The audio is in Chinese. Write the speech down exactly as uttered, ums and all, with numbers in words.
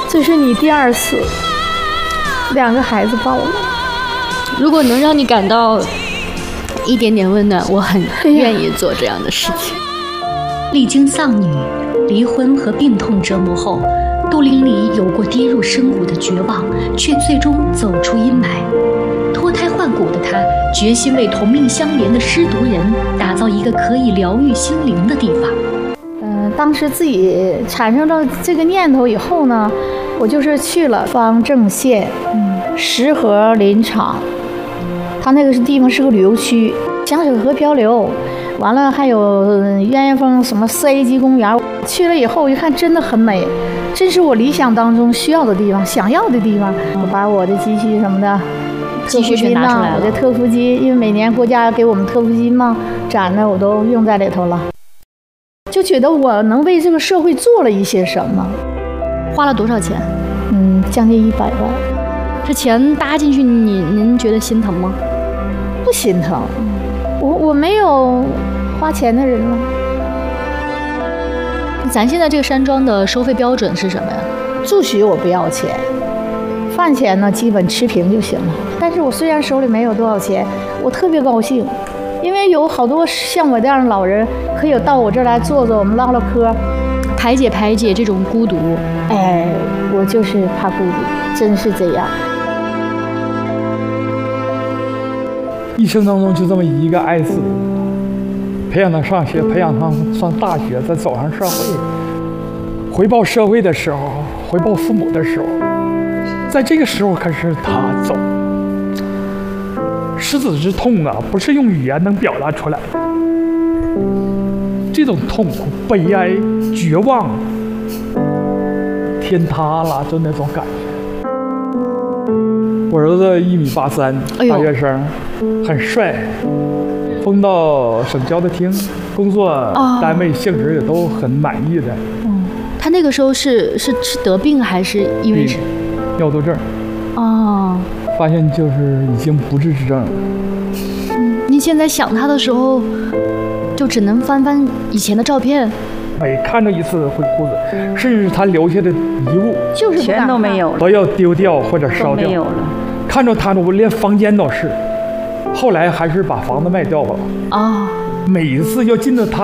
这是你第二次，两个孩子抱了。 如果能让你感到一点点温暖，我很愿意做这样的事情。 历经丧女、离婚和病痛折磨后，杜玲里有过跌入深谷的绝望，却最终走出阴霾。脱胎换骨的她，决心为同命相连的失独人打造一个可以疗愈心灵的地方。 嗯、呃，当时自己产生了这个念头以后呢，我就是去了方正县，嗯，石河林场，它那个是地方是个旅游区，响水河漂流。完了，还有鸳鸯峰什么四 A 级公园，去了以后一看，真的很美，真是我理想当中需要的地方，想要的地方。我把我的积蓄什么的， 积蓄全拿出来了。 我的特福金，因为每年国家给我们特福金嘛，攒的我都用在里头了，就觉得我能为这个社会做了一些什么。 花了多少钱？ 嗯，将近一百万。 这钱搭进去，你您觉得心疼吗？ 不心疼。我我没有花钱的人了。 咱现在这个山庄的收费标准是什么呀？ 住宿我不要钱，饭钱呢基本持平就行了。但是我虽然手里没有多少钱，我特别高兴，因为有好多像我这样的老人可以到我这儿来坐坐，我们唠唠嗑， 排解排解这种孤独。 哎，我就是怕孤独，真是这样。 一生当中就这么一个爱子，培养他上学，培养他上大学，再走上社会，回报社会的时候，回报父母的时候，在这个时候可是他走。失子之痛啊，不是用语言能表达出来的。这种痛苦、悲哀、绝望，天塌了，就那种感觉。我儿子一米八三，大学生，很帅，分到省交的厅，工作单位性质也都很满意的。 嗯，他那个时候是是是得病还是因为是尿毒症？ 哦， 发现就是已经不治之症了。 嗯，您现在想他的时候，就只能翻翻以前的照片。 每看着一次会哭死，甚至他留下的遗物， 就是全都没有了， 都要丢掉或者烧掉。 没有了。 看着他，我连房间都是。后来还是把房子卖掉了。 哦， 每一次要进到他